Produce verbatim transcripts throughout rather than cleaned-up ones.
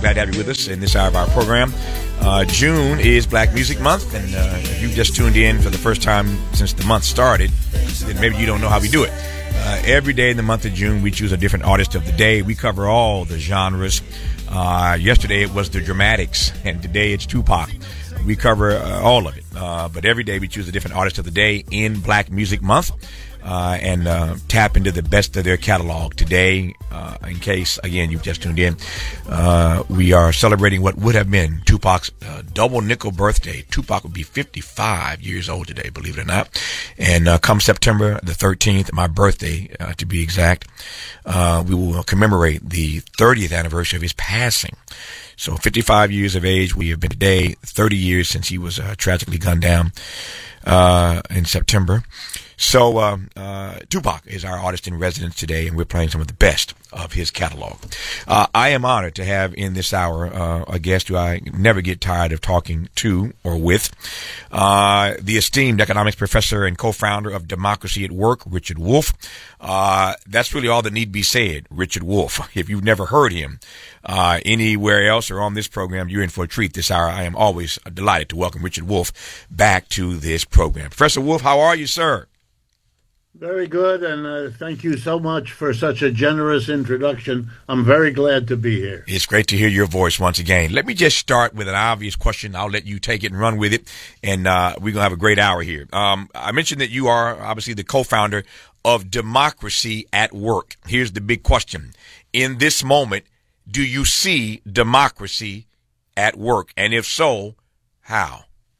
glad to have you with us in this hour of our program. Uh, June is Black Music Month, and uh, if you've just tuned in for the first time since the month started, then maybe you don't know how we do it. Uh, every day in the month of June, we choose a different artist of the day. We cover all the genres. Uh, yesterday it was the Dramatics, and today it's Tupac. We cover uh, all of it, uh, but every day we choose a different artist of the day in Black Music Month. Uh, and uh, tap into the best of their catalog today. Uh, in case, again, you've just tuned in, uh, we are celebrating what would have been Tupac's uh, double nickel birthday. Tupac would be fifty-five years old today, believe it or not. And uh, come September the thirteenth, my birthday uh, to be exact, uh, we will commemorate the thirtieth anniversary of his passing. So fifty-five years of age, we have been today, thirty years since he was uh, tragically gunned down uh, in September. So, uh, uh, Tupac is our artist in residence today, and we're playing some of the best of his catalog. Uh, I am honored to have in this hour, uh, a guest who I never get tired of talking to or with, uh, the esteemed economics professor and co-founder of Democracy at Work, Richard Wolff. Uh, that's really all that need be said, Richard Wolff. If you've never heard him, uh, anywhere else or on this program, you're in for a treat this hour. I am always delighted to welcome Richard Wolff back to this program. Professor Wolff, how are you, sir? Very good, and uh, thank you so much for such a generous introduction. I'm very glad to be here. It's great to hear your voice once again. Let me just start with an obvious question. I'll let you take it and run with it, and uh, we're going to have a great hour here. Um, I mentioned that you are obviously the co-founder of Democracy at Work. Here's the big question. In this moment, do you see democracy at work? And if so, how?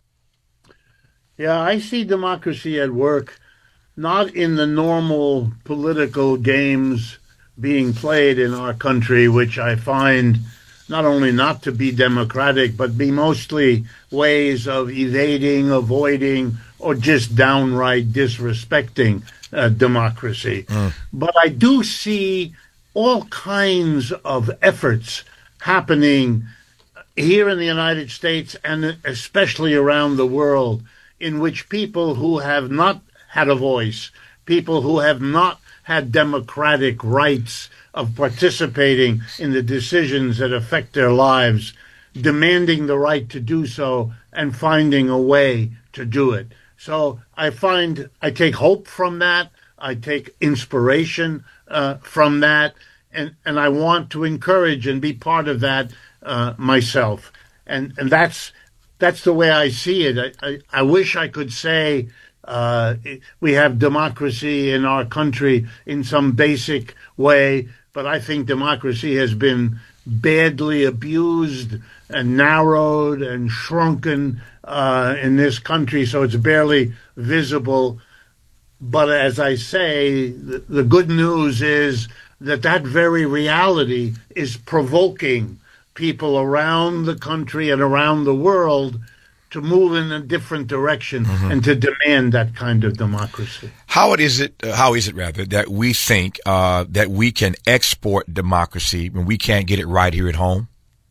Yeah, I see democracy at work not in the normal political games being played in our country, which I find not only not to be democratic, but be mostly ways of evading, avoiding, or just downright disrespecting uh, democracy. Mm. But I do see all kinds of efforts happening here in the United States and especially around the world, in which people who have not had a voice, people who have not had democratic rights of participating in the decisions that affect their lives, demanding the right to do so and finding a way to do it. So I find I take hope from that. I take inspiration uh, from that. And, and I want to encourage and be part of that uh, myself. And and that's that's the way I see it. I, I, I wish I could say Uh, we have democracy in our country in some basic way, but I think democracy has been badly abused and narrowed and shrunken uh, in this country, so it's barely visible. But as I say, the, the good news is that that very reality is provoking people around the country and around the world to move in a different direction mm-hmm. and to demand that kind of democracy. How it is it? Uh, how is it rather that we think uh, that we can export democracy when we can't get it right here at home?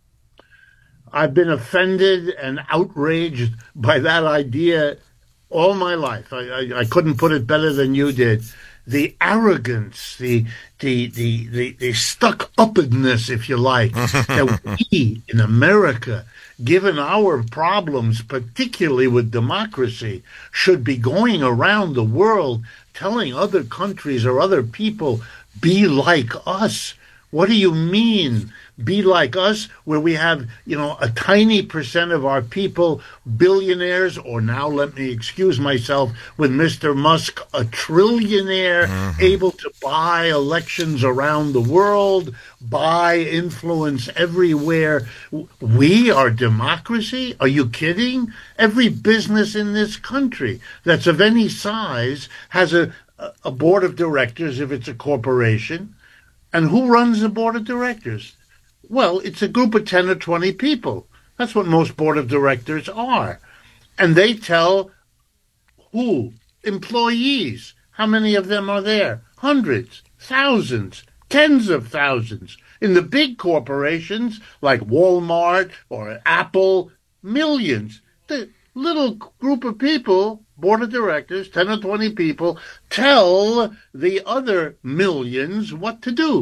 I've been offended and outraged by that idea all my life. I, I, I couldn't put it better than you did. The arrogance, the the the the, the stuck-uppedness, if you like, that we in America, given our problems, particularly with democracy, should be going around the world telling other countries or other people, be like us. What do you mean, be like us, where we have, you know, a tiny percent of our people, billionaires, or now let me excuse myself, with Mister Musk, a trillionaire, mm-hmm. able to buy elections around the world, buy influence everywhere. We are democracy? Are you kidding? Every business in this country that's of any size has a, a board of directors if it's a corporation. And who runs the board of directors? Well, it's a group of ten or twenty people. That's what most board of directors are. And they tell who? Employees. How many of them are there? Hundreds, thousands, tens of thousands. In the big corporations like Walmart or Apple, millions. The little group of people, board of directors, ten or twenty people, tell the other millions what to do.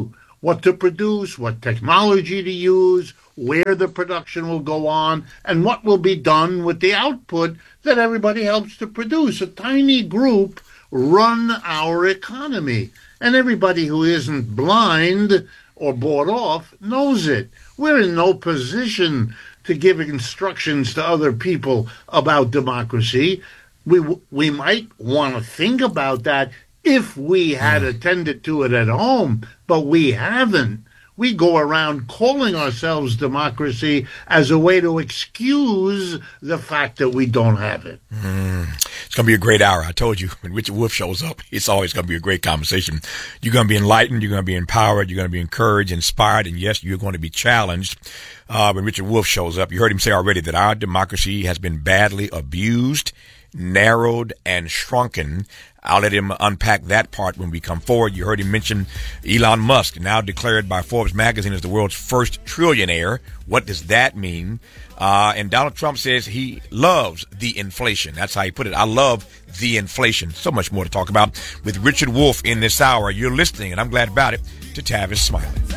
what to produce, what technology to use, where the production will go on, and what will be done with the output that everybody helps to produce. A tiny group run our economy, and everybody who isn't blind or bought off knows it. We're in no position to give instructions to other people about democracy. We we might want to think about that if we had attended to it at home, but we haven't. We go around calling ourselves democracy as a way to excuse the fact that we don't have it. Mm. It's going to be a great hour. I told you, when Richard Wolff shows up, it's always going to be a great conversation. You're going to be enlightened. You're going to be empowered. You're going to be encouraged, inspired, and yes, you're going to be challenged uh, when Richard Wolff shows up. You heard him say already that our democracy has been badly abused, narrowed, and shrunken. I'll let him unpack that part when we come forward. You heard him mention Elon Musk, now declared by Forbes magazine as the world's first trillionaire. What does that mean? Uh, and Donald Trump says he loves the inflation. That's how he put it. I love the inflation. So much more to talk about with Richard Wolff in this hour. You're listening, and I'm glad about it, to Tavis Smiley.